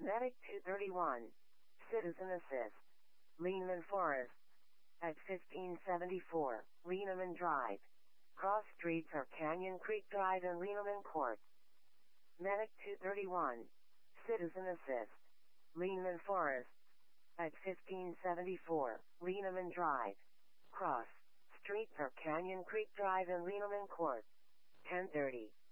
Medic 231. Citizen Assist. Lehman Forest. At 1574, Lehman Drive. Cross streets are Canyon Creek Drive and Lehman Court. Medic 231. Citizen Assist. Lehman Forest. At 1574, Lehman Drive. Cross streets are Canyon Creek Drive and Lehman Court. 10:30.